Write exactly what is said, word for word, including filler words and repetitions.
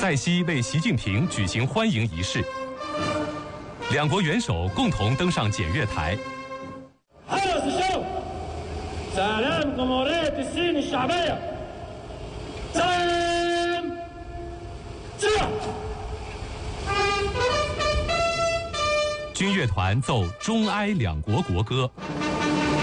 黛西为习近平举行欢迎仪式，两国元首共同登上检阅台。军乐团奏中埃两国国歌。